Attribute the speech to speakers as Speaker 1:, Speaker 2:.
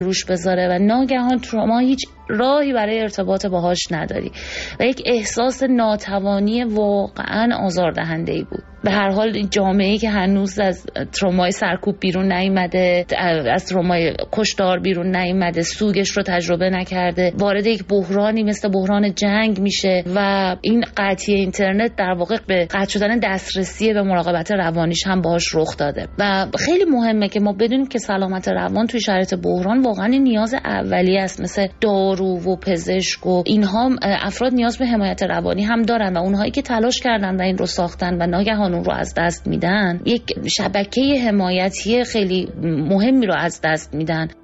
Speaker 1: روش بذاره و ناگهان تروما هیچ راهی برای ارتباط باهاش نداری و یک احساس ناتوانی واقعا آزاردهنده‌ای بود. به هر حال جامعه‌ای که هنوز از ترومای سرکوب بیرون نیامده، از ترومای کشتار بیرون نیامده، سوگش رو تجربه نکرده، وارد یک بحرانی مثل بحران جنگ میشه و این قطعی اینترنت در واقع به قطع شدن دسترسی به مراقبت روانیش هم باهاش رخ داده. و خیلی مهمه که ما بدونیم که سلامت روان توی شرایط بحران واقعا نیاز اولیه است. مثل دارو و پزشک و اینها افراد نیاز به حمایت روانی هم دارن و اونهایی که تلاش کردن و این رو ساختن و ناگهان اون رو از دست میدن، یک شبکه حمایتی خیلی مهمی رو از دست میدن.